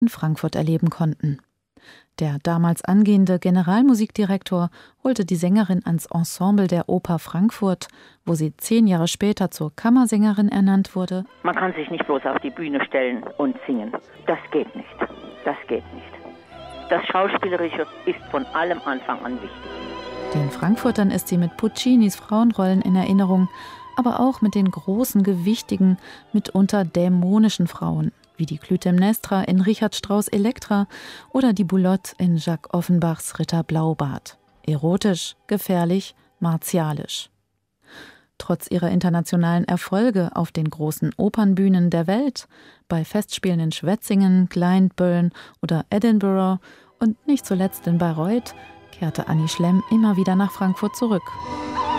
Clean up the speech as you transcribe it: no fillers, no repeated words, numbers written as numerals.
in Frankfurt erleben konnten. Der damals angehende Generalmusikdirektor holte die Sängerin ans Ensemble der Oper Frankfurt, wo sie 10 Jahre später zur Kammersängerin ernannt wurde. Man kann sich nicht bloß auf die Bühne stellen und singen. Das geht nicht. Das geht nicht. Das Schauspielerische ist von allem Anfang an wichtig. Den Frankfurtern ist sie mit Puccinis Frauenrollen in Erinnerung, aber auch mit den großen, gewichtigen, mitunter dämonischen Frauen, wie die Clytemnestra in Richard Strauss' Elektra oder die Boulotte in Jacques Offenbachs Ritter Blaubart. Erotisch, gefährlich, martialisch. Trotz ihrer internationalen Erfolge auf den großen Opernbühnen der Welt, bei Festspielen in Schwetzingen, Glyndebourne oder Edinburgh und nicht zuletzt in Bayreuth, kehrte Annie Schlemm immer wieder nach Frankfurt zurück.